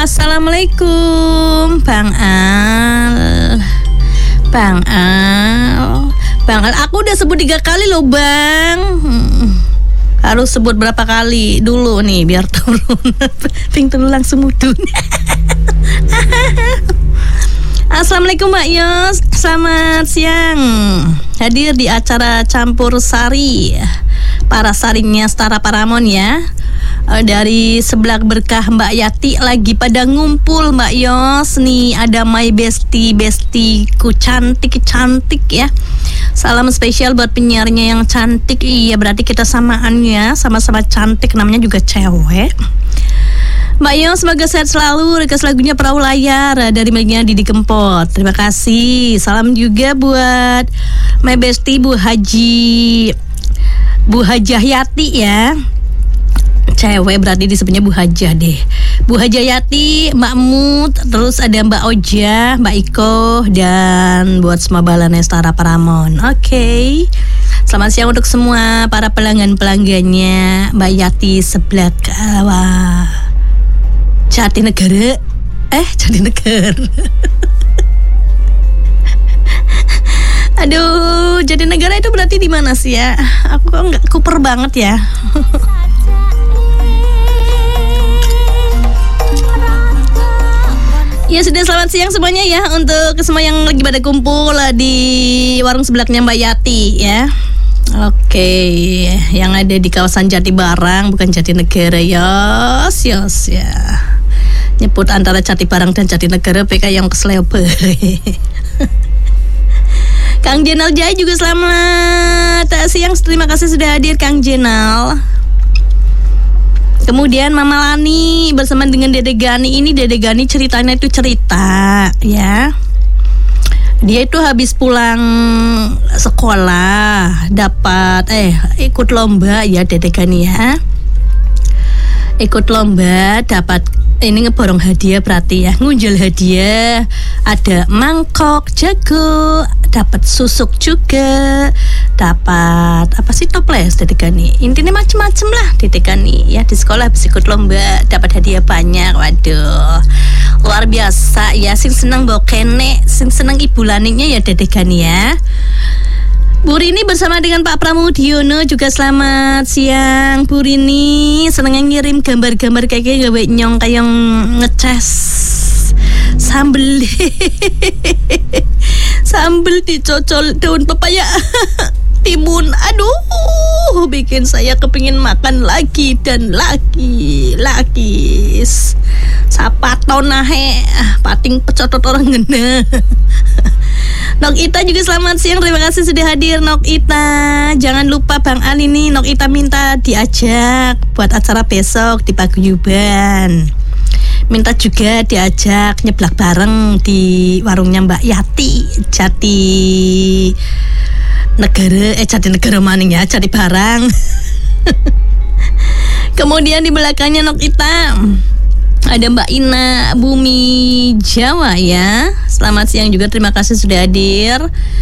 Assalamualaikum Bang Al. Bang Al, aku udah sebut 3 kali loh Bang. Harus sebut berapa kali dulu nih biar turun. Ping turun langsung mudun. Assalamualaikum Mbak Yos, selamat siang. Hadir di acara Campur Sari para sarinya Setara Paramon ya. Dari sebelah berkah Mbak Yati lagi pada ngumpul Mbak Yos. Nih ada my bestiku cantik ya. Salam spesial buat penyiarnya yang cantik. Iya berarti kita samaan ya, sama-sama cantik, namanya juga cewek. Mbak Yos semoga sehat selalu. Request lagunya Perahu Layar dari miliknya Didi Kempot. Terima kasih. Salam juga buat my bestie Bu Hajah Yati ya. Cewek berarti disebutnya Bu Hajah deh. Bu Hajah Yati, Mbak Mut, terus ada Mbak Oja, Mbak Iko, dan buat semua balane Setara Paramon. Oke. Selamat siang untuk semua para pelanggannya Mbak Yati sebelah Jatinegara. Jatinegara. Aduh, Jatinegara itu berarti di mana sih ya? Aku kok nggak kuper banget ya. Ya sudah, selamat siang semuanya ya untuk semua yang lagi pada kumpul di warung sebelahnya Mbak Yati ya. Oke, yang ada di kawasan Jatibarang bukan Jatinegara yos ya. Nyebut antara Jatibarang dan Jatinegara PK yang kesleo. Kang Jenal Jai juga selamat siang. Terima kasih sudah hadir Kang Jenal. Kemudian Mama Lani bersama dengan Dede Gani. Ini Dede Gani ceritanya itu cerita ya. Dia itu habis pulang sekolah dapat ikut lomba ya Dede Gani ya. Ikut lomba dapat ini ngeborong hadiah berarti ya, ngunjul hadiah, ada mangkok jago, dapat susuk juga, dapat apa sih toples Dede Gani. Intinya macem-macem lah Dede Gani ya, di sekolah habis ikut lomba dapat hadiah banyak. Waduh, luar biasa ya, sing seneng bawa kene, sing seneng ibu laninya ya Dede Gani ya. Bu Rini bersama dengan Pak Pramudiono juga selamat siang. Bu Rini seneng ngirim gambar-gambar kayak gawe nyong kayak ngecas sambel sambel dicocol daun pepaya timun. Aduh, bikin saya kepingin makan lagi dan lagi. Sapaton nahe pating pecotot orang ngena. Nok Ita juga selamat siang. Terima kasih sudah hadir Nok Ita. Jangan lupa Bang Al ini Nok Ita minta diajak buat acara besok di Paguyuban. Minta juga diajak nyeblak bareng di warungnya Mbak Yati Jatinegara maning ya, Jatibarang. Kemudian di belakangnya Nok Ita ada Mbak Ina Bumi Jawa ya. Selamat siang juga, terima kasih sudah hadir.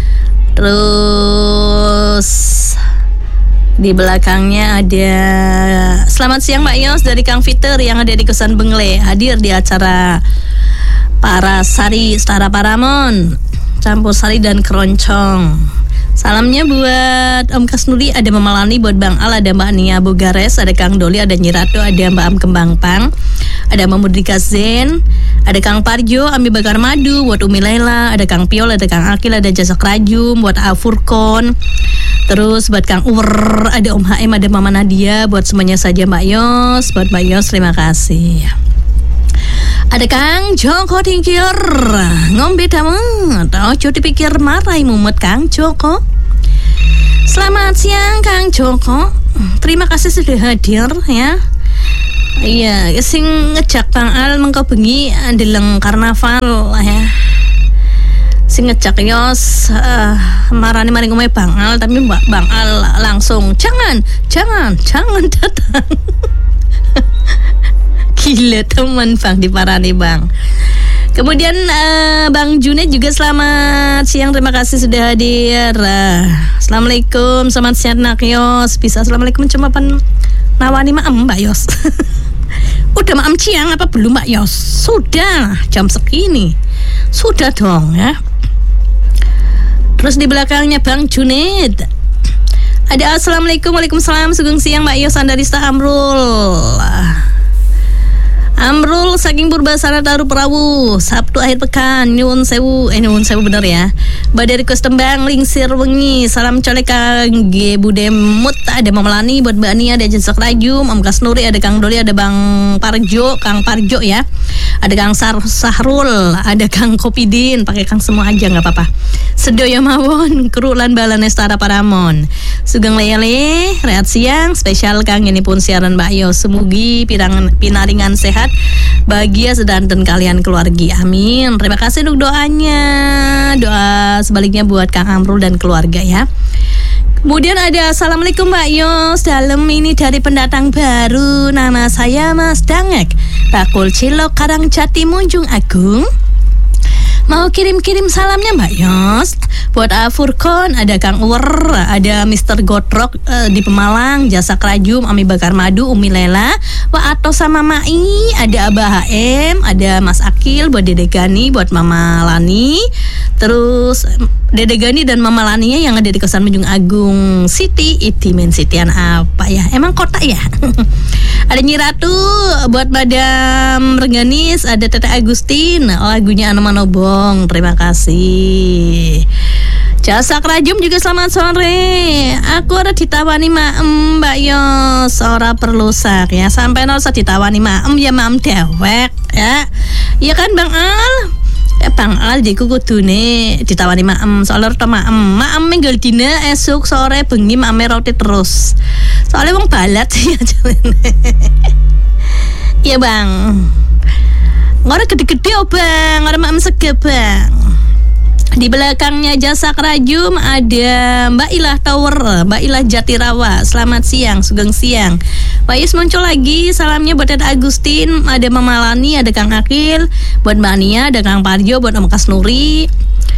Terus di belakangnya ada selamat siang Mbak Yos dari Kang Fiter yang ada di Kosan Bengle, hadir di acara para sari Setara Paramon, Campur Sari dan Keroncong. Salamnya buat Om Kasnudi, ada Mama Lani, buat Bang Al, ada Mbak Nia Bogares, ada Kang Doli, ada Nyirato, ada Mbak Am Kembang Pang, ada Mamudrika Zen, ada Kang Parjo, Ami Bakar Madu, buat Umi Laila, ada Kang Piol, ada Kang Akil, ada Jasa Rajum, buat Afurkon, terus buat Kang Ur, ada Om HM, ada Mama Nadia, buat semuanya saja Mbak Yos, buat Mbak Yos terima kasih. Ada Kang Joko Tingkir, ngombe damet, ojo dipikir marai mumet Kang Joko. Selamat siang Kang Joko, terima kasih sudah hadir ya. Iya, sing ngejak Bang Al mengko bengi ndeleng karnaval ya. Sing ngejak Yos marani maring omahe Bang Al, tapi Bang Al langsung jangan datang. Gila teman Bang diparani Bang. Kemudian Bang Junet juga selamat siang, terima kasih sudah hadir. Assalamualaikum, selamat siang Nak Yos. Bisa assalamualaikum cuma nawani maem Mbak Yos. Udah makan siang apa belum Mbak Yos? Sudah, jam segini. Sudah dong ya. Terus di belakangnya Bang Junid ada Assalamualaikum, Waalaikumsalam, sugeng siang Mbak Yos Andarista Amrul. Amrul saking Purbasana Taru Perawu, Sabtu akhir pekan, nyuwun sewu bener ya. Badai request tembang lingsir wengi, salam colek kangge Bude Mut, ada Mamelani buat Mbak Ania, ada Jensak Rajum, Om Kasnuri, ada Kang Doli, ada Bang Parjo, Kang Parjo ya. Ada Kang Sahrul, ada Kang Kopidin, pakai Kang semua aja nggak apa-apa. Sedoyo mawon, kerulan balan Estara Paramon. Sugeng lele, rehat siang, spesial Kang ini pun siaran Mbak Yos. Semugi pinaringan sehat, bahagia sedanten kalian keluarga. Amin. Terima kasih untuk doanya. Doa sebaliknya buat Kang Amrul dan keluarga ya. Kemudian ada Assalamualaikum Mbak Yos, dalam ini dari pendatang baru, nama saya Mas Dangek, Bakul Cilok Karangjati Munjung Agung. Mau kirim-kirim salamnya Mbak Yos buat Furkon, ada Kang Uwer, ada Mr. Godrok di Pemalang, Jasa Krajum, Ami Bakar Madu, Umi Lela, Wak Ato sama Mai, ada Abah HM, ada Mas Akil, buat Dede Gani, buat Mama Lani. Terus Dede Gani dan Mama Laninya yang ada di kosan Munjung Agung City, Itimen Cityan apa ya? Emang kota ya? Ada Nyiratu buat Madam Rengganis, ada Tete Agustin, lagunya Anu Manobong. Terima kasih. Jasa Krajum juga selamat sore. Aku ada ditawani maem Mbak Yos, ora perlu sak ya. Sampai nol ditawani maem ya maem dewek ya. Iya kan Bang Al? Bang Al jiku kudune ditawani maem, soalnya rata maem minggal dina esuk sore bengi maeme roti terus. Soalnya wong balat sih aja. Iya Bang. Ngora gede-gede oh Bang, ngora maem sege Bang. Di belakangnya Jasa Krajum ada Mbak Ilah Tower, Mbak Ilah Jatirawa. Selamat siang, sugeng siang. Pak Yus muncul lagi, salamnya buat Tete Agustin, ada Mama Lani, ada Kang Akil, buat Mbak Ania, ada Kang Parjo, buat Om Kasnuri.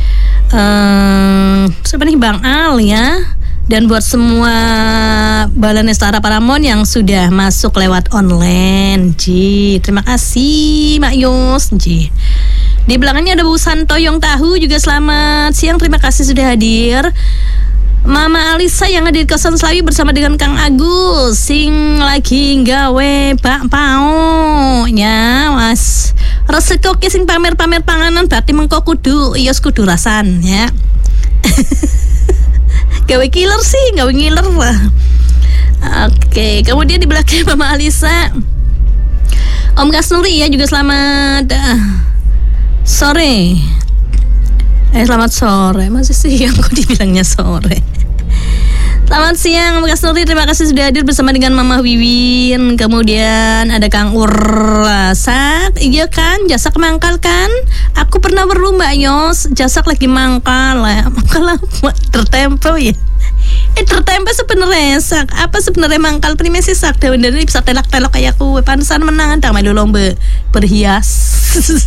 Siapa nih Bang Al ya? Dan buat semua Balan Estara Paramon yang sudah masuk lewat online. Ji, terima kasih Mak Yus. Ji. Di belakangnya ada Bu Santoyong Tahu juga selamat siang, terima kasih sudah hadir. Mama Alisa yang ada di kosan Slawi bersama dengan Kang Agus sing lagi gawe bakpao nya Mas. Resiko sing pamer-pamer panganan berarti mengko kudu ios kudu rasan ya. Gawe killer sih, gawe ngiler lah. Oke, kemudian di belakang Mama Alisa Om Kasnuri ya juga selamat sore. Selamat sore. Masih siang kok dibilangnya sore. Selamat siang Om Kasnuri, terima kasih sudah hadir bersama dengan Mama Wiwin. Kemudian ada Kang Urlasak. Iya kan, Jasak mangkal kan? Aku pernah weru Mbak Yos, Jasak lagi mangkal ya. Mangkal apa? Tertempel ya. Tertempel sebenarnya sak. Apa sebenarnya mangkal primesi sak daun dari bisa telak-telok kayak kue pantesan menang antang melu lomba berhias.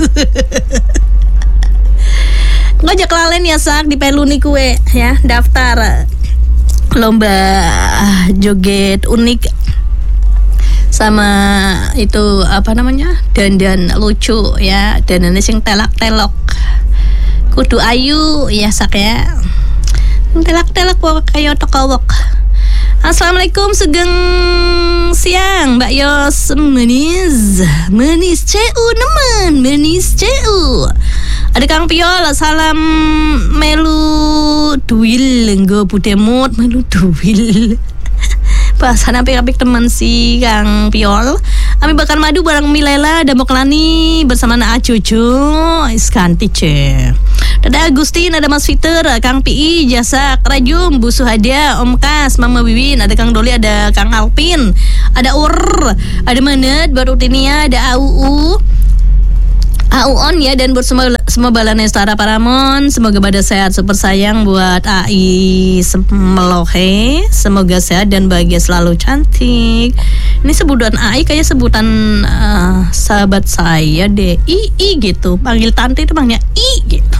Ngajak lalen ya sak di peluni kue ya, daftar lomba joget unik sama itu apa namanya dandan lucu ya, dandannya sing telak-telok kudu ayu ya sak ya, telak-telak kayak tokawok. Assalamualaikum, sugeng siang Mbak Yos. Menis CU nemen, menis CU. Ada Kang Piol, salam melu duil nggo budemut melu duil. Bahasan apik-apik teman si Kang Piol. Ami Bakar Madu bareng Milela ada Moklani bersama Nak Jojo Iskanti ce. Ada Agustin, ada Mas Fiter, Kang PI, Jasa Krajum, Bu Suhada, Om Kas, Mama Wiwin, ada Kang Doli, ada Kang Alpin, ada ada Manet, baru Tinia, ada AUON ya, dan buat semua Balan Estara Paramon, semoga pada sehat, super sayang buat AI Melohe, semoga sehat dan bahagia selalu, cantik. Ini sebutan AI kayak sebutan sahabat saya deh, I gitu, panggil tante itu panggilnya I gitu.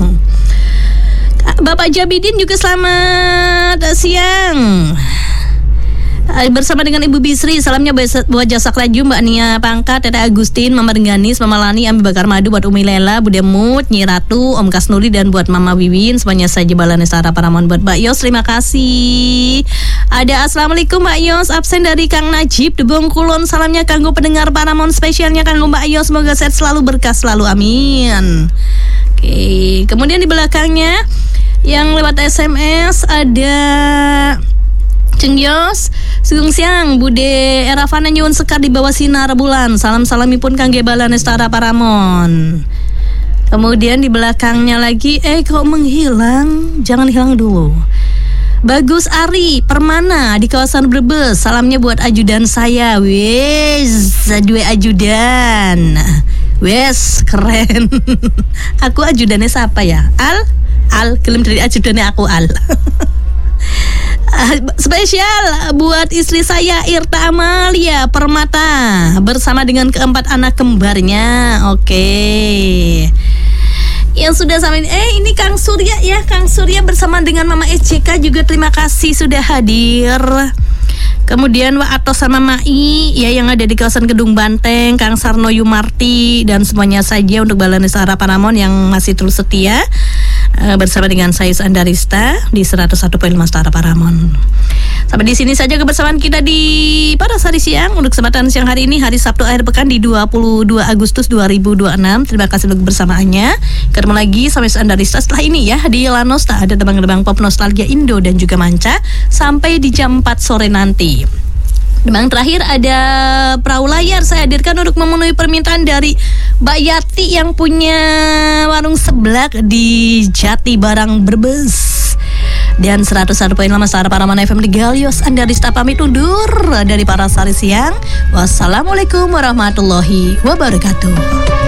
Bapak Jabidin juga selamat siang. Bersama dengan Ibu Bisri, salamnya buat Jasak Raju, Mbak Nia Pangkat, Tete Agustin, Mama Rengganis, Mama Lani, Ambi Bakar Madu, buat Umi Lela, Bude Mut, Nyi Ratu, Om Kasnuri, dan buat Mama Wiwin. Semuanya saja Balane Sara Paramon buat Mbak Yos, terima kasih. Ada Assalamualaikum Mbak Yos, absen dari Kang Najib di Bengkulon. Salamnya kanggo pendengar Paramon, spesialnya kanggo Mbak Yos, semoga sehat selalu, berkah selalu, amin. Oke, kemudian di belakangnya yang lewat SMS ada Ceng Yos, Sugeng Siang, Bude Eravana nyuwun sekar di bawah sinar bulan. Salam-salamipun kangge Balane Sara Paramon. Kemudian di belakangnya lagi, kok menghilang? Jangan hilang dulu. Bagus Ari Permana di kawasan Brebes. Salamnya buat ajudan saya. Wes, dua ajudan. Wes, keren. Aku ajudannya siapa ya? Al, kelem dari ajudannya aku Al. Spesial buat istri saya Irta Amalia Permata bersama dengan keempat anak kembarnya. Oke. Yang sudah sampai ini Kang Surya ya, Kang Surya bersama dengan Mama SJK juga terima kasih sudah hadir. Kemudian Wak Atos sama Mai ya yang ada di kawasan Gedung Banteng, Kang Sarno Yumarti dan semuanya saja untuk Balane Sara Paramon yang masih terus setia bersama dengan saya Andarista di 101.5 Sara Paramon. Sampai di sini saja kebersamaan kita di Parasari Siang untuk kesempatan siang hari ini, hari Sabtu akhir pekan di 22 Agustus 2026. Terima kasih untuk kebersamaannya. Ketemu lagi sama Andarista setelah ini ya di Lanosta, ada tebang-tebang pop nostalgia Indo dan juga manca sampai di jam 4 sore nanti. Demang terakhir ada perahu layar saya hadirkan untuk memenuhi permintaan dari Mbak Yati yang punya warung seblak di Jati Barang Brebes. Dan 101.5 Sara Paramon FM di Galios, Andarista pamit undur dari Parasari Siang. Wassalamualaikum warahmatullahi wabarakatuh.